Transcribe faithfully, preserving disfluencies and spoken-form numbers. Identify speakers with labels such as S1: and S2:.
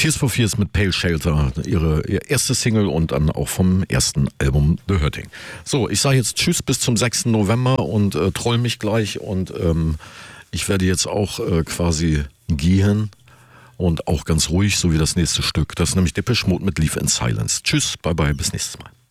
S1: Tears for Fears mit Pale Shelter, ihre, ihr erste Single und dann auch vom ersten Album The Hurting. So, ich sage jetzt Tschüss bis zum sechsten November und äh, troll mich gleich und ähm, ich werde jetzt auch äh, quasi gehen und auch ganz ruhig, so wie das nächste Stück. Das ist nämlich Depeche Mode mit Leave in Silence. Tschüss, bye bye, bis nächstes Mal.